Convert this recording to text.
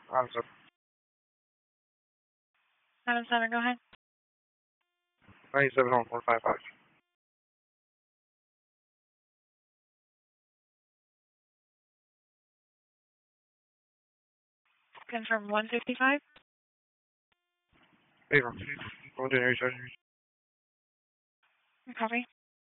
Answer. Adam 7, go ahead. 971455. Confirm 155. Favor. Continue. Copy.